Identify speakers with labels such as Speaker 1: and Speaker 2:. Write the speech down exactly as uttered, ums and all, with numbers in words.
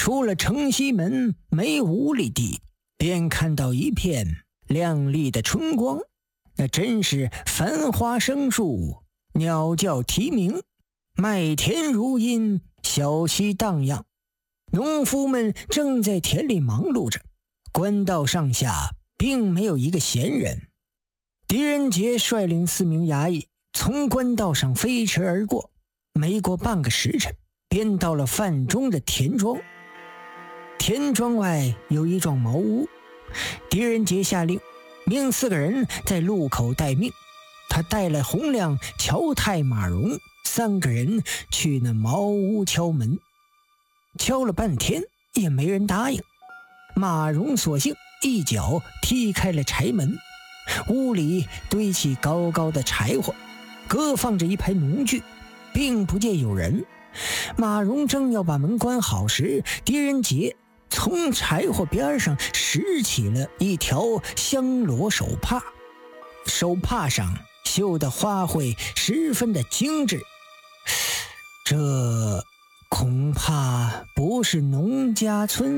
Speaker 1: 出了城西门没五里地，便看到一片亮丽的春光，那真是繁花生树，鸟叫啼鸣，麦田如茵，小溪荡漾。农夫们正在田里忙碌着，官道上下并没有一个闲人。狄仁杰率领四名衙役从官道上飞驰而过，没过半个时辰，便到了范中的田庄。田庄外有一幢茅屋，狄仁杰下令命四个人在路口待命，他带了洪亮、乔太、马荣三个人去那茅屋敲门。敲了半天也没人答应，马荣索性一脚踢开了柴门，屋里堆起高高的柴火，各放着一排农具，并不见有人。马荣正要把门关好时，狄仁杰从柴火边上拾起了一条香罗手帕，手帕上绣的花卉十分的精致，这恐怕不是农家村